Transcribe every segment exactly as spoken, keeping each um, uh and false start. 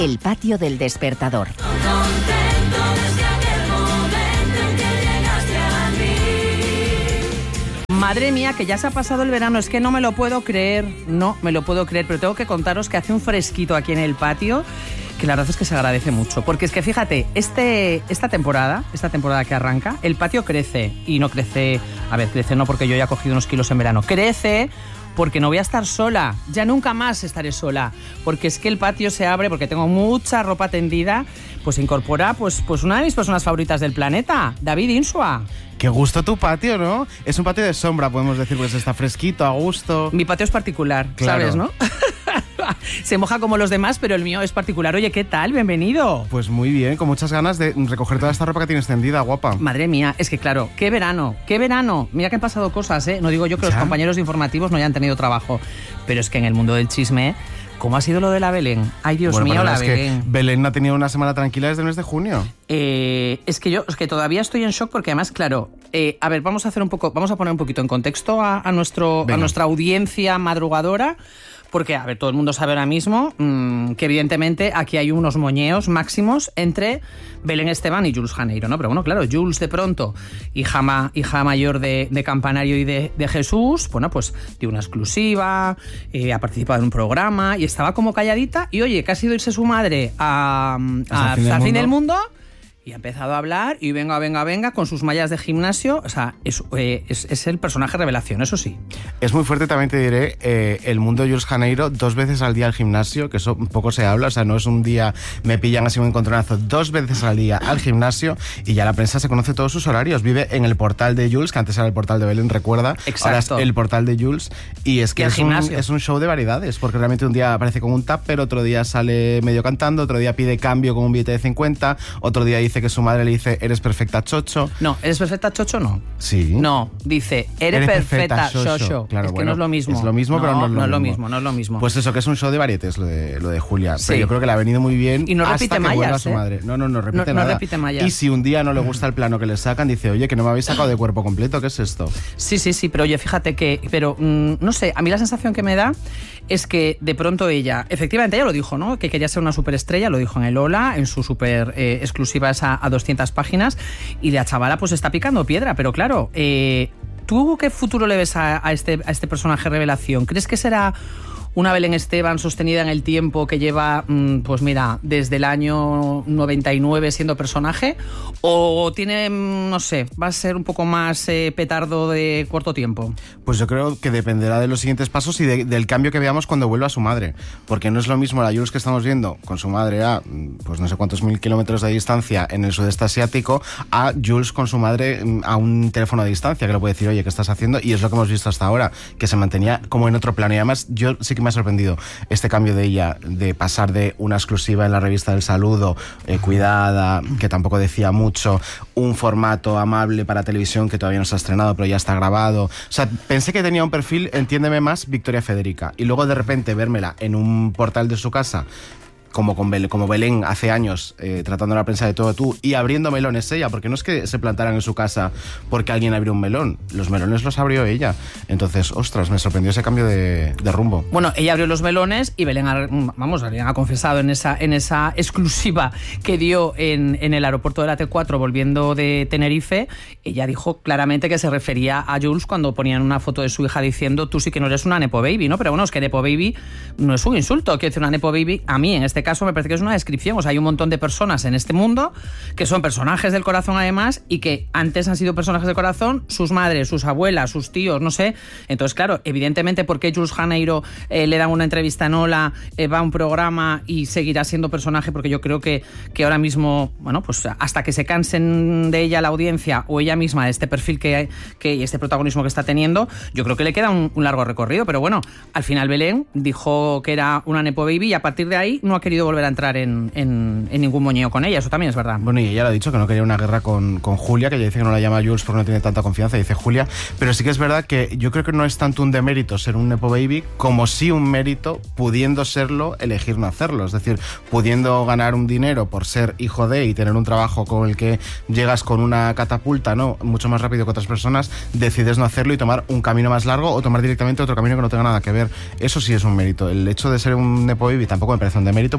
El patio del despertador. Madre mía, que ya se ha pasado el verano, es que no me lo puedo creer, no me lo puedo creer, pero tengo que contaros que hace un fresquito aquí en el patio, que la verdad es que se agradece mucho, porque es que fíjate, este, esta temporada, esta temporada que arranca, el patio crece, y no crece, a ver, crece no porque yo ya he cogido unos kilos en verano, crece porque no voy a estar sola, ya nunca más estaré sola, porque es que el patio se abre, porque tengo mucha ropa tendida, pues incorpora pues, pues una de mis personas favoritas del planeta, David Insua. Qué gusto tu patio, ¿no? Es un patio de sombra, podemos decir, pues está fresquito, a gusto. Mi patio es particular, claro. ¿Sabes, no? Se moja como los demás, pero el mío es particular. Oye, ¿qué tal? Bienvenido. Pues muy bien, con muchas ganas de recoger toda esta ropa que tienes tendida, guapa. Madre mía, es que claro, qué verano, qué verano. Mira que han pasado cosas, ¿eh? No digo yo que ¿Ya? los compañeros informativos no hayan tenido trabajo, pero es que en el mundo del chisme... ¿Cómo ha sido lo de la Belén? Ay, Dios bueno, mío, la es Belén. Que Belén ha tenido una semana tranquila desde el mes de junio. Eh, es que yo es que todavía estoy en shock porque además, claro, eh, a ver, vamos a hacer un poco, vamos a poner un poquito en contexto a, a, nuestro, a nuestra audiencia madrugadora. Porque, a ver, todo el mundo sabe ahora mismo mmm, que evidentemente aquí hay unos moñeos máximos entre Belén Esteban y Jules Janeiro, ¿no? Pero bueno, claro, Jules de pronto, hija, ma, hija mayor de, de Campanario y de, de Jesús, bueno, pues dio una exclusiva, eh, ha participado en un programa y estaba como calladita y oye, que ha sido irse su madre a, a, hasta el fin del mundo... Y ha empezado a hablar y venga, venga, venga, con sus mallas de gimnasio. O sea, es, eh, es, es el personaje revelación, eso sí. Es muy fuerte, también te diré, eh, el mundo de Jules Janeiro, dos veces al día al gimnasio, que eso poco se habla, o sea, no es un día, me pillan así un encontronazo, dos veces al día al gimnasio y ya la prensa se conoce todos sus horarios. Vive en el portal de Jules, que antes era el portal de Belén, recuerda. Exacto. Ahora es el portal de Jules. Y es que es un, es un show de variedades, porque realmente un día aparece con un tupper, otro día sale medio cantando, otro día pide cambio con un billete de cincuenta, otro día dice que su madre le dice eres perfecta, chocho. No, eres perfecta, chocho, no. Sí. No, dice eres, eres perfecta, perfecta chocho. Claro, es que bueno, no es lo mismo. Es lo mismo, no, pero no es lo, no mismo. lo mismo. No es lo mismo. Pues eso, que es un show de varietés lo de, lo de Julia. Sí. Pero yo creo que le ha venido muy bien. Y no hasta repite que mallas, vuelva a su ¿eh? madre. No, no, no repite no, nada. No repite mallas. Y si un día no le gusta el plano que le sacan, dice, oye, que no me habéis sacado de cuerpo completo, ¿qué es esto? Sí, sí, sí, pero oye, fíjate que, pero mmm, no sé, a mí la sensación que me da es que de pronto ella, efectivamente ella lo dijo, ¿no? Que quería ser una superestrella, lo dijo en el Hola, en su super eh, exclusiva esa a doscientas páginas, y la chavala pues está picando piedra, pero claro, eh, ¿tú qué futuro le ves a, a, este, a este personaje revelación? ¿Crees que será una Belén Esteban sostenida en el tiempo que lleva, pues mira, desde el año noventa y nueve siendo personaje? ¿O tiene, no sé, va a ser un poco más eh, petardo de corto tiempo? Pues yo creo que dependerá de los siguientes pasos y de, del cambio que veamos cuando vuelva su madre. Porque no es lo mismo la Jules que estamos viendo con su madre a, pues no sé cuántos mil kilómetros de distancia en el sudeste asiático, a Jules con su madre a un teléfono de distancia, que le puede decir, oye, ¿qué estás haciendo? Y es lo que hemos visto hasta ahora, que se mantenía como en otro plano. Y además, yo sí que me ha sorprendido este cambio de ella, de pasar de una exclusiva en la revista del Saludo, eh, cuidada, que tampoco decía mucho, un formato amable para televisión que todavía no se ha estrenado, pero ya está grabado. O sea, pensé que tenía un perfil, entiéndeme más, Victoria Federica. Y luego de repente vérmela en un portal de su casa, como, con Belén, como Belén hace años, eh, tratando a la prensa de todo tú y abriendo melones ella, porque no es que se plantaran en su casa porque alguien abrió un melón, los melones los abrió ella. Entonces, ostras, me sorprendió ese cambio de, de rumbo. Bueno, ella abrió los melones y Belén ha, vamos, Belén ha confesado en esa, en esa exclusiva que dio en, en el aeropuerto de la T cuatro volviendo de Tenerife. Ella dijo claramente que se refería a Jules cuando ponían una foto de su hija diciendo tú sí que no eres una nepo baby, ¿no? Pero bueno, es que nepo baby no es un insulto. Quiero decir, una nepo baby, a mí en este caso me parece que es una descripción. O sea, hay un montón de personas en este mundo que son personajes del corazón además y que antes han sido personajes del corazón, sus madres, sus abuelas, sus tíos, no sé. Entonces, claro, evidentemente, ¿por qué Jules Janeiro eh, le dan una entrevista en Hola, eh, va a un programa y seguirá siendo personaje? Porque yo creo que, que ahora mismo, bueno, pues hasta que se cansen de ella la audiencia o ella misma de este perfil que, que este protagonismo que está teniendo, yo creo que le queda un, un largo recorrido. Pero bueno, al final Belén dijo que era una nepo baby y a partir de ahí no ha querido volver a entrar en, en, en ningún moñeo con ella. Eso también es verdad. Bueno, y ella lo ha dicho, que no quería una guerra con, con Julia, que ella dice que no la llama Jules porque no tiene tanta confianza, dice Julia, pero sí que es verdad que yo creo que no es tanto un demérito ser un nepo baby como sí un mérito, pudiendo serlo, elegir no hacerlo. Es decir, pudiendo ganar un dinero por ser hijo de y tener un trabajo con el que llegas con una catapulta, ¿no?, mucho más rápido que otras personas, decides no hacerlo y tomar un camino más largo o tomar directamente otro camino que no tenga nada que ver. Eso sí es un mérito. El hecho de ser un nepo baby tampoco me parece un demérito,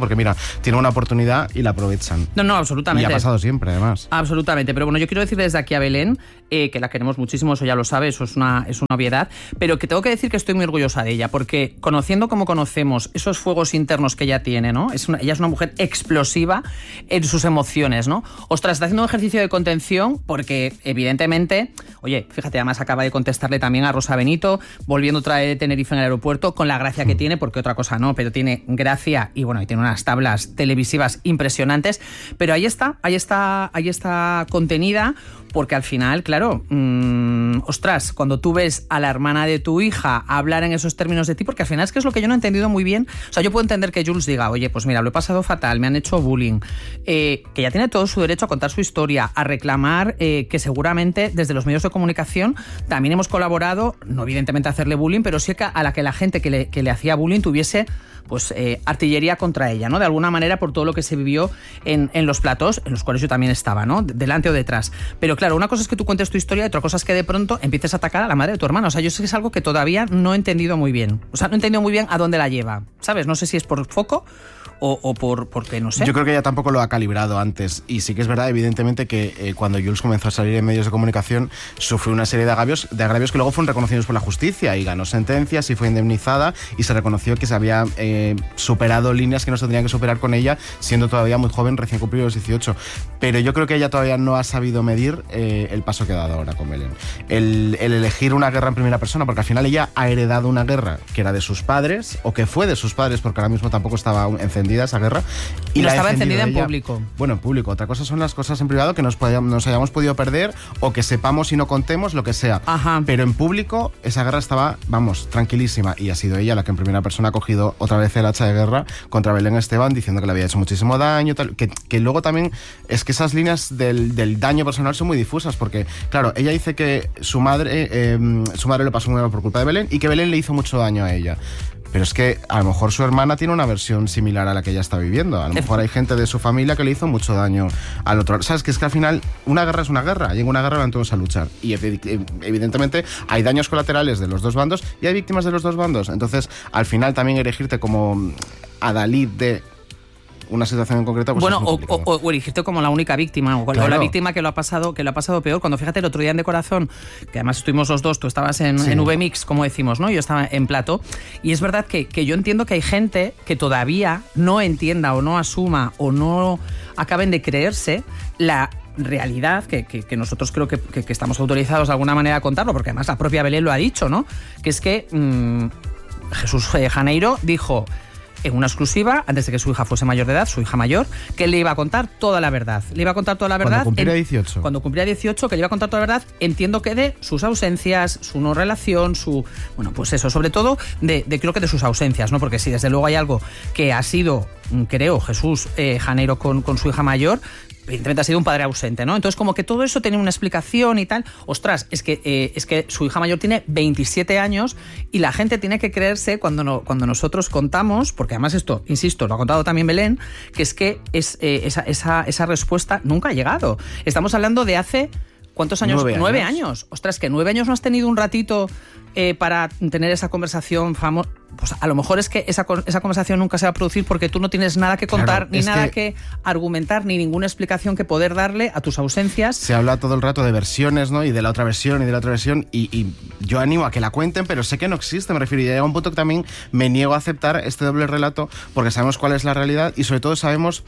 porque mira, tiene una oportunidad y la aprovechan. No, no, absolutamente. Y ha pasado siempre, además. Absolutamente, pero bueno, yo quiero decir desde aquí a Belén, eh, que la queremos muchísimo, eso ya lo sabe, eso es una, es una obviedad, pero que tengo que decir que estoy muy orgullosa de ella, porque conociendo como conocemos esos fuegos internos que ella tiene, ¿no? Es una, ella es una mujer explosiva en sus emociones, ¿no? Ostras, está haciendo un ejercicio de contención porque, evidentemente, oye, fíjate, además acaba de contestarle también a Rosa Benito, volviendo otra vez de Tenerife en el aeropuerto, con la gracia que tiene, porque otra cosa no, pero tiene gracia y bueno, y tiene unas tablas televisivas impresionantes, pero ahí está, ahí está, ahí está contenida, porque al final, claro, mmm, ostras, cuando tú ves a la hermana de tu hija hablar en esos términos de ti, porque al final es que es lo que yo no he entendido muy bien, o sea, yo puedo entender que Jules diga, oye, pues mira, lo he pasado fatal, me han hecho bullying, eh, que ya tiene todo su derecho a contar su historia, a reclamar eh, que seguramente desde los medios de comunicación también hemos colaborado, no evidentemente a hacerle bullying, pero sí a la que la gente que le, que le hacía bullying tuviese pues eh, artillería contra ella, ¿no? De alguna manera por todo lo que se vivió en, en los platós, en los cuales yo también estaba, ¿no? Delante o detrás. Pero claro, una cosa es que tú cuentes tu historia y otra cosa es que de pronto empieces a atacar a la madre de tu hermano. O sea, yo sé que es algo que todavía no he entendido muy bien. O sea, no he entendido muy bien a dónde la lleva, ¿sabes? No sé si es por foco o, o por porque no sé. Yo creo que ella tampoco lo ha calibrado antes, y sí que es verdad, evidentemente, que eh, cuando Jules comenzó a salir en medios de comunicación sufrió una serie de agravios, de agravios que luego fueron reconocidos por la justicia y ganó sentencias y fue indemnizada y se reconoció que se había eh, superado líneas que no se tendrían que superar con ella, siendo todavía muy joven, recién cumplido los dieciocho. Pero yo creo que ella todavía no ha sabido medir eh, el paso que ha dado ahora con Belén. El, el elegir una guerra en primera persona, porque al final ella ha heredado una guerra que era de sus padres, o que fue de sus padres, porque ahora mismo tampoco estaba encendida esa guerra. Y, y no la estaba encendida en ella. público. Bueno, en público. Otra cosa son las cosas en privado que nos, podíamos, nos hayamos podido perder, o que sepamos y no contemos, lo que sea. Ajá. Pero en público esa guerra estaba, vamos, tranquilísima, y ha sido ella la que en primera persona ha cogido otra vez el hacha de guerra contra Belén Esteban, diciendo que le había hecho muchísimo daño, tal, que, que luego también es que esas líneas del, del daño personal son muy difusas, porque claro, ella dice que su madre eh, su madre le pasó muy mal por culpa de Belén y que Belén le hizo mucho daño a ella. Pero es que a lo mejor su hermana tiene una versión similar a la que ella está viviendo. A lo mejor hay gente de su familia que le hizo mucho daño al otro. ¿Sabes? Que es que al final una guerra es una guerra, y en una guerra van todos a luchar. Y evidentemente hay daños colaterales de los dos bandos y hay víctimas de los dos bandos. Entonces, al final también erigirte como adalid de una situación en concreto, pues bueno, es muy o, o, o erigirte como la única víctima, o claro. la víctima que lo ha pasado que lo ha pasado peor. Cuando fíjate el otro día en De Corazón, que además estuvimos los dos, tú estabas en, sí. en V-Mix, como decimos, ¿no? Yo estaba en Plató, y es verdad que, que yo entiendo que hay gente que todavía no entienda o no asuma o no acaben de creerse la realidad, que, que, que nosotros creo que, que, que estamos autorizados de alguna manera a contarlo, porque además la propia Belén lo ha dicho, ¿no? Que es que mmm, Jesús Janeiro dijo en una exclusiva, antes de que su hija fuese mayor de edad, su hija mayor, que le iba a contar toda la verdad. Le iba a contar toda la verdad. Cuando cumpliera en, dieciocho. Cuando cumpliera dieciocho, que le iba a contar toda la verdad, entiendo que de sus ausencias, su no relación, su... Bueno, pues eso, sobre todo, de, de creo que de sus ausencias, ¿no? Porque si desde luego hay algo que ha sido, creo, Jesús eh, Janeiro con, con su hija mayor, evidentemente ha sido un padre ausente, ¿no? Entonces, como que todo eso tiene una explicación y tal. Ostras, es que, eh, es que su hija mayor tiene veintisiete años y la gente tiene que creerse cuando, no, cuando nosotros contamos, porque además esto, insisto, lo ha contado también Belén, que es que es, eh, esa, esa, esa respuesta nunca ha llegado. Estamos hablando de hace... ¿Cuántos años? Nueve, Nueve años. años. Ostras, que nueve años no has tenido un ratito eh, para tener esa conversación famosa. Pues a lo mejor es que esa, esa conversación nunca se va a producir porque tú no tienes nada que contar, claro, ni nada que... que argumentar, ni ninguna explicación que poder darle a tus ausencias. Se habla todo el rato de versiones, ¿no? Y de la otra versión y de la otra versión. Y, y yo animo a que la cuenten, pero sé que no existe, me refiero. Y llega un punto que también me niego a aceptar este doble relato, porque sabemos cuál es la realidad y sobre todo sabemos...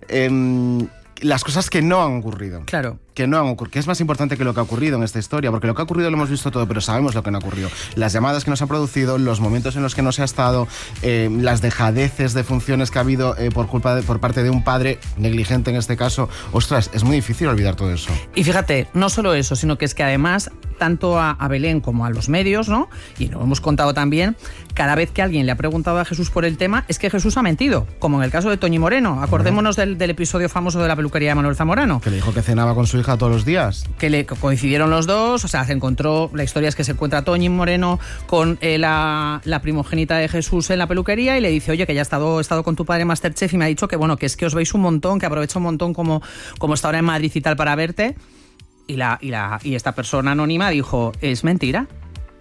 Eh, las cosas que no han ocurrido. Claro. Que no han ocurrido. Que es más importante que lo que ha ocurrido en esta historia, porque lo que ha ocurrido lo hemos visto todo, pero sabemos lo que no ha ocurrido. Las llamadas que nos han producido, los momentos en los que no se ha estado, eh, las dejadeces de funciones que ha habido eh, por culpa de, por parte de un padre negligente en este caso. Ostras, es muy difícil olvidar todo eso. Y fíjate, no solo eso, sino que es que además, tanto a, a Belén como a los medios, ¿no? Y lo hemos contado también, cada vez que alguien le ha preguntado a Jesús por el tema, es que Jesús ha mentido, como en el caso de Toñi Moreno. Acordémonos del, del episodio famoso de la peluquería de Manuel Zamorano. Que le dijo que cenaba con su hija todos los días. Que le coincidieron los dos, o sea, se encontró, la historia es que se encuentra Toñi Moreno con eh, la, la primogénita de Jesús en la peluquería y le dice, oye, que ya he estado, he estado con tu padre en Masterchef y me ha dicho que, bueno, que es que os veis un montón, que aprovecha un montón como, como está ahora en Madrid y tal para verte. Y, la, y, la, y esta persona anónima dijo, es mentira.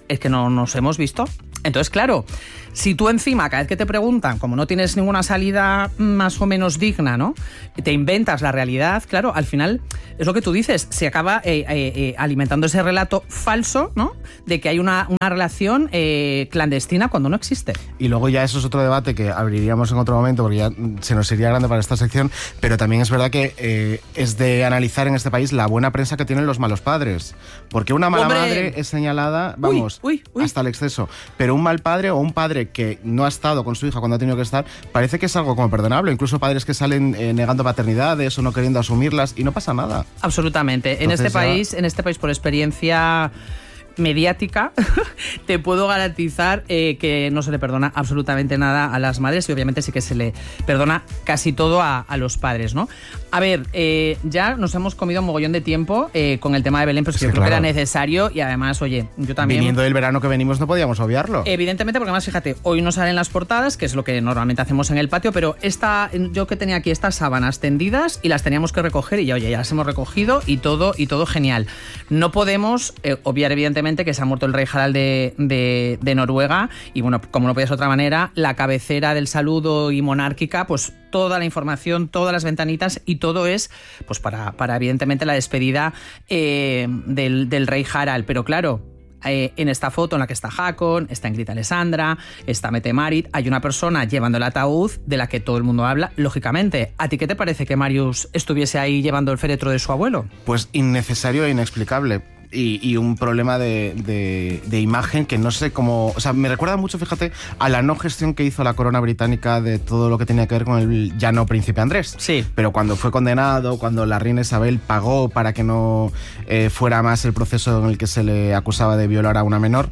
es que no nos hemos visto. Entonces, claro, si tú encima, cada vez que te preguntan, como no tienes ninguna salida más o menos digna, ¿no? Te inventas la realidad, claro, al final es lo que tú dices, se acaba eh, eh, eh, alimentando ese relato falso, ¿no? De que hay una, una relación eh, clandestina cuando no existe. Y luego ya eso es otro debate que abriríamos en otro momento, porque ya se nos sería grande para esta sección, pero también es verdad que eh, es de analizar en este país la buena prensa que tienen los malos padres. Porque una mala ¡Hombre! madre es señalada, vamos, uy, uy, uy. hasta el exceso. Pero un mal padre o un padre que no ha estado con su hija cuando ha tenido que estar, parece que es algo como perdonable. Incluso padres que salen eh, negando paternidades o no queriendo asumirlas y no pasa nada. Absolutamente. Entonces, en este ya... país, en este país por experiencia mediática, te puedo garantizar eh, que no se le perdona absolutamente nada a las madres y obviamente sí que se le perdona casi todo a, a los padres, ¿no? A ver, eh, ya nos hemos comido un mogollón de tiempo eh, con el tema de Belén, pero sí, yo creo claro. que era necesario y además, oye, yo también... Viniendo del verano que venimos no podíamos obviarlo. Evidentemente, porque además, fíjate, hoy no salen las portadas, que es lo que normalmente hacemos en el patio, pero esta, yo que tenía aquí estas sábanas tendidas y las teníamos que recoger y ya, oye, ya las hemos recogido y todo, y todo genial. No podemos eh, obviar, evidentemente, que se ha muerto el rey Harald de, de, de Noruega y bueno, como no podía ser de otra manera, la cabecera del saludo y monárquica, pues toda la información, todas las ventanitas y todo es pues para, para evidentemente la despedida eh, del, del rey Harald, pero claro, Eh, en esta foto en la que está Hakon, está Ingrid Alessandra, está Mette-Marit, hay una persona llevando el ataúd de la que todo el mundo habla, lógicamente. ¿A ti qué te parece que Marius estuviese ahí llevando el féretro de su abuelo? Pues innecesario e inexplicable. Y, y un problema de, de, de imagen que no sé cómo... O sea, me recuerda mucho, fíjate, a la no gestión que hizo la corona británica de todo lo que tenía que ver con el ya no príncipe Andrés. Sí. Pero cuando fue condenado, cuando la reina Isabel pagó para que no eh, fuera más el proceso en el que se le acusaba de violar a una menor,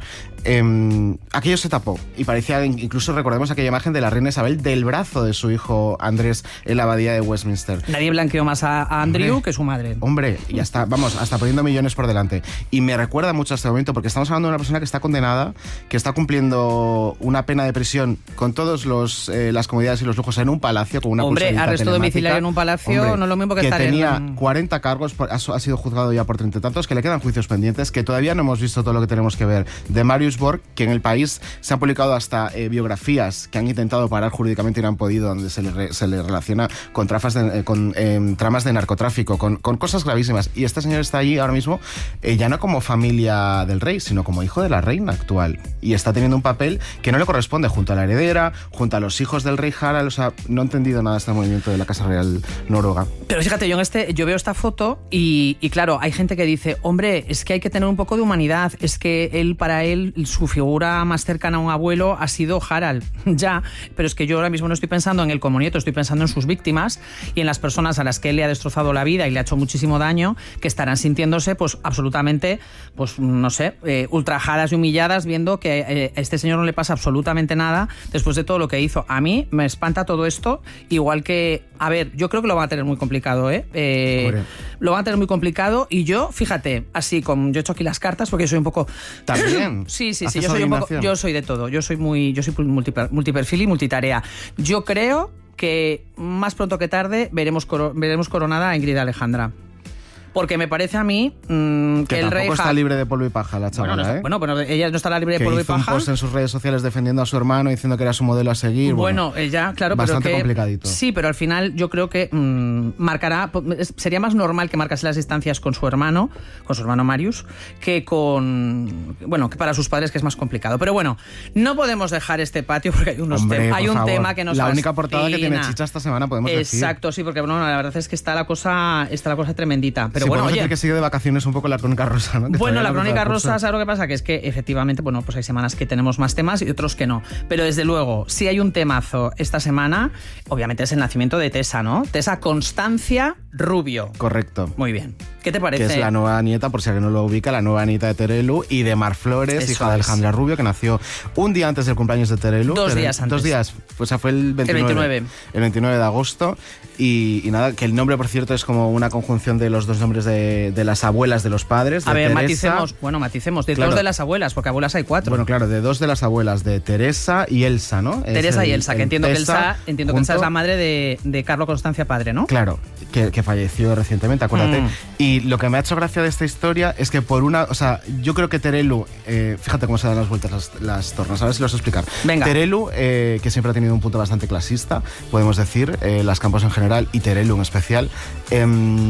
eh, aquello se tapó. Y parecía, incluso recordemos aquella imagen de la reina Isabel del brazo de su hijo Andrés en la abadía de Westminster. Nadie blanqueó más a, a Andrew hombre, que su madre. Hombre, y hasta, vamos, hasta poniendo millones por delante. Y me recuerda mucho a este momento porque estamos hablando de una persona que está condenada, que está cumpliendo una pena de prisión con todas eh, las comodidades y los lujos en un palacio, con una Hombre, arresto domiciliario en un palacio, hombre, no es lo mismo que, que estar tenía en... cuarenta cargos, ha, ha sido juzgado ya por treinta y tantos, que le quedan juicios pendientes, que todavía no hemos visto todo lo que tenemos que ver de Marius Borg, que en el país se han publicado hasta eh, biografías que han intentado parar jurídicamente y no han podido, donde se le, re, se le relaciona con, trafas de, eh, con eh, tramas de narcotráfico, con, con cosas gravísimas. Y este señor está allí ahora mismo eh, ya no como familia del rey, sino como hijo de la reina actual. Y está teniendo un papel que no le corresponde junto a la heredera, junto a los hijos del rey Harald. O sea, no he entendido nada de este movimiento de la Casa Real Noruega. Pero fíjate, yo en este, yo veo esta foto y, y claro, hay gente que dice, hombre, es que hay que tener un poco de humanidad, es que él, para él, su figura más cercana a un abuelo ha sido Harald. Ya, pero es que yo ahora mismo no estoy pensando en él como nieto, estoy pensando en sus víctimas y en las personas a las que él le ha destrozado la vida y le ha hecho muchísimo daño, que estarán sintiéndose pues absolutamente, pues no sé, eh, ultrajadas y humilladas viendo que eh, a este señor no le pasa absolutamente nada después de todo lo que hizo. A mí me espanta todo esto, igual que, a ver, yo creo que lo van a tener muy complicado, ¿eh? eh lo van a tener muy complicado y yo, fíjate, así como yo he hecho aquí las cartas porque soy un poco... ¿También? Sí, sí, sí, yo soy un poco, yo soy de todo, yo soy muy, yo soy multiperfil y multitarea. Yo creo que más pronto que tarde veremos, coro, veremos coronada a Ingrid Alejandra. Porque me parece a mí mmm, que, que el rey tampoco está libre de polvo y paja la chavala, bueno, no, ¿eh? Bueno, pero ella no estará libre de que polvo y hizo paja. Un post en sus redes sociales defendiendo a su hermano, diciendo que era su modelo a seguir. Bueno, bueno ella, claro, bastante pero que, complicadito. Sí, pero al final yo creo que mmm, marcará, sería más normal que marcase las distancias con su hermano, con su hermano Marius, que con, bueno, que para sus padres, que es más complicado. Pero bueno, no podemos dejar este patio porque hay unos Hombre, tem hay un favor. tema que nos La fascina. única portada que tiene chicha esta semana, podemos Exacto, decir. Exacto, sí, porque bueno, la verdad es que está la cosa, está la cosa tremendita. Pero sí, bueno, podemos oye, decir que sigue de vacaciones un poco la crónica rosa, ¿no? Que bueno, la crónica rosa, rosa, ¿sabes lo que pasa? Que es que efectivamente, bueno, pues hay semanas que tenemos más temas y otros que no. Pero desde luego, si hay un temazo esta semana, obviamente es el nacimiento de Tessa, ¿no? Tessa Constancia Rubio. Correcto. Muy bien. ¿Qué te parece? Que es la nueva nieta, por si alguien no lo ubica, la nueva nieta de Terelu y de Mar Flores, Eso hija de Alejandra es. Rubio, que nació un día antes del cumpleaños de Terelu. Dos Terelu, días antes. Dos días, pues fue el veintinueve. El veintinueve. El veintinueve de agosto. Y, y nada, que el nombre, por cierto, es como una conjunción de los dos nombres de, de las abuelas de los padres. De A ver, Teresa. maticemos, bueno, maticemos, de Claro. dos de las abuelas, porque abuelas hay cuatro. Bueno, claro, de dos de las abuelas, de Teresa y Elsa, ¿no? Es Teresa el, y Elsa, que entiendo que Elsa, entiendo que Elsa es la madre de, de Carlo Constancia padre, ¿no? Claro, que, que que falleció recientemente, acuérdate. Mm. Y lo que me ha hecho gracia de esta historia es que por una, o sea, yo creo que Terelu, eh, fíjate cómo se dan las vueltas las, las tornas, a ver si lo sé explicar. Venga. Terelu, eh, que siempre ha tenido un punto bastante clasista, podemos decir, eh, las Campos en general y Terelu en especial, eh,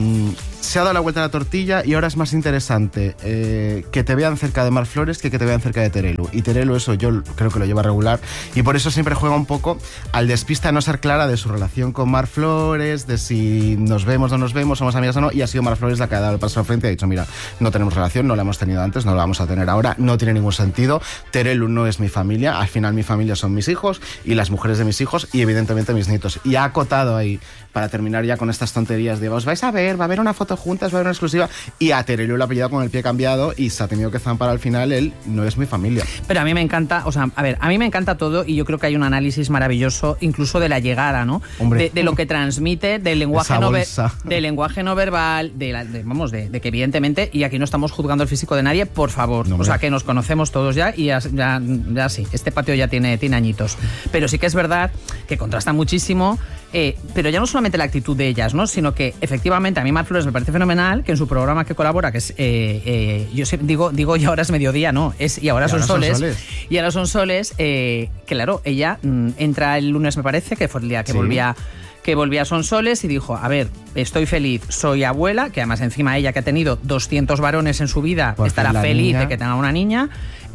se ha dado la vuelta a la tortilla y ahora es más interesante eh, que te vean cerca de Mar Flores que que te vean cerca de Terelu. Y Terelu eso yo creo que lo lleva regular y por eso siempre juega un poco al despiste a no ser clara de su relación con Mar Flores, de si nos vemos o no nos vemos, somos amigas o no, y ha sido Mar Flores la que ha dado el paso al frente y ha dicho, mira, no tenemos relación, no la hemos tenido antes, no la vamos a tener ahora, no tiene ningún sentido, Terelu no es mi familia, al final mi familia son mis hijos y las mujeres de mis hijos y evidentemente mis nietos. Y ha acotado ahí, para terminar ya con estas tonterías de os vais a ver, va a haber una foto juntas, va a haber una exclusiva, y a Terelu lo ha pillado con el pie cambiado y se ha tenido que zampar al final él, no es mi familia. Pero a mí me encanta, o sea, a ver, a mí me encanta todo y yo creo que hay un análisis maravilloso incluso de la llegada, ¿no? Hombre, de, de lo que transmite, del lenguaje, no, ver, del lenguaje no verbal, de, la, de vamos, de, de que evidentemente, y aquí no estamos juzgando el físico de nadie, por favor, no, o sea, que nos conocemos todos ya y ya, ya, ya sí, este patio ya tiene, tiene añitos. Pero sí que es verdad que contrasta muchísimo, eh, pero ya no solamente la actitud de ellas, ¿no? Sino que efectivamente a mí Mar Flores me parece fenomenal que en su programa que colabora, que es, eh, eh, yo digo, digo y ahora es mediodía, no, es y ahora, y son, ahora soles, son soles, y ahora son soles, eh, claro, ella mm, entra el lunes me parece, que fue el día que sí. volvía que volvía a Sonsoles y dijo, a ver, estoy feliz, soy abuela, que además encima ella que ha tenido doscientos varones en su vida, por estará feliz niña. de que tenga una niña.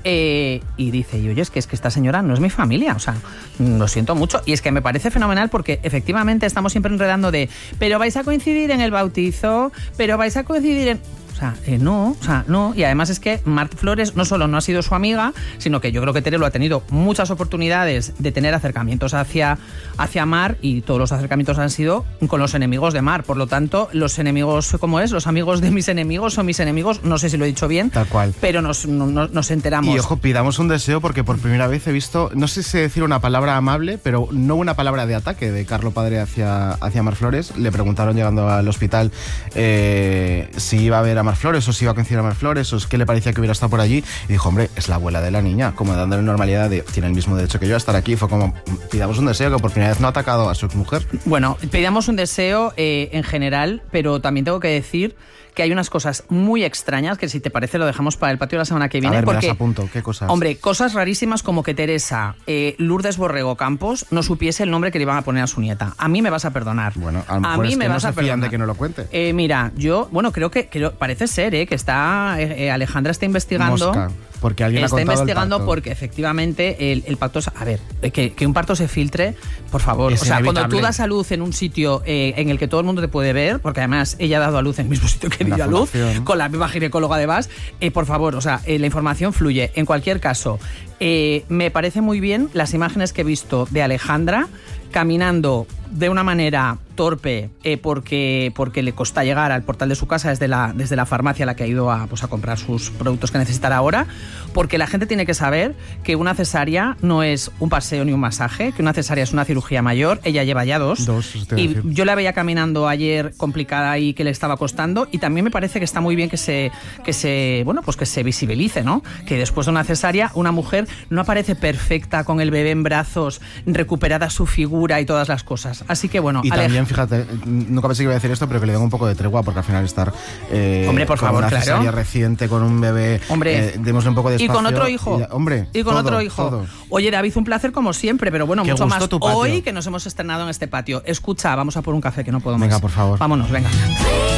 Eh, y dice, y oye, es que, es que esta señora no es mi familia, o sea, lo siento mucho. Y es que me parece fenomenal porque efectivamente estamos siempre enredando de, pero vais a coincidir en el bautizo, pero vais a coincidir en... O sea, eh, no, o sea, no. Y además es que Mar Flores no solo no ha sido su amiga, sino que yo creo que Terelu ha tenido muchas oportunidades de tener acercamientos hacia, hacia Mar y todos los acercamientos han sido con los enemigos de Mar. Por lo tanto, los enemigos, ¿cómo es? Los amigos de mis enemigos son mis enemigos. No sé si lo he dicho bien. Tal cual. Pero nos, no, nos enteramos. Y ojo, pidamos un deseo porque por primera vez he visto, no sé si decir una palabra amable, pero no una palabra de ataque de Carlo Padre hacia, hacia Mar Flores. Le preguntaron llegando al hospital eh, si iba a ver a Mar Flores o si iba a coincidir a Mar Flores o qué le parecía que hubiera estado por allí y dijo, hombre, es la abuela de la niña, como dándole normalidad de, tiene el mismo derecho que yo a estar aquí. Fue como, pidamos un deseo, que por primera vez no ha atacado a su exmujer. Bueno, pidamos un deseo eh, en general, pero también tengo que decir que hay unas cosas muy extrañas que si te parece lo dejamos para el patio la semana que viene. A ver, porque, me las apunto. ¿Qué cosas? Hombre, cosas rarísimas como que Teresa eh, Lourdes Borrego Campos no supiese el nombre que le iban a poner a su nieta. A mí me vas a perdonar. Bueno, a lo mejor a mí es me que vas no se a fían de que no lo cuente. Eh, mira, yo, bueno, creo que creo, parece ser eh, que está eh, Alejandra está investigando. Mosca, porque alguien está ha contado investigando el pacto. Porque efectivamente el, el pacto es, a ver, que, que un parto se filtre, por favor. Es o sea, inevitable. Cuando tú das a luz en un sitio eh, en el que todo el mundo te puede ver, porque además ella ha dado a luz en el mismo sitio que dio a luz, con la misma ginecóloga además, eh, por favor, o sea, eh, la información fluye. En cualquier caso, eh, me parece muy bien las imágenes que he visto de Alejandra caminando de una manera torpe eh, porque, porque le cuesta llegar al portal de su casa desde la, desde la farmacia a la que ha ido a, pues, a comprar sus productos que necesitará ahora, porque la gente tiene que saber que una cesárea no es un paseo ni un masaje, que una cesárea es una cirugía mayor. Ella lleva ya dos, dos y yo la veía caminando ayer complicada y que le estaba costando, y también me parece que está muy bien que se, que se, bueno, pues que se visibilice, ¿no? Que después de una cesárea una mujer no aparece perfecta con el bebé en brazos, recuperada su figura y todas las cosas. Así que bueno, y Alej- también fíjate, nunca pensé que iba a decir esto, pero que le den un poco de tregua, porque al final estar eh, hombre, por con favor, una claro. cesárea reciente, con un bebé, hombre, eh, démosle un poco de espacio. Y con otro hijo. Y, hombre, y con todo, otro hijo. Todo. Oye, David, un placer como siempre, pero bueno, Qué mucho gusto más tu patio. hoy que nos hemos estrenado en este patio. Escucha, vamos a por un café que no puedo más. Venga, por favor. Vámonos, venga.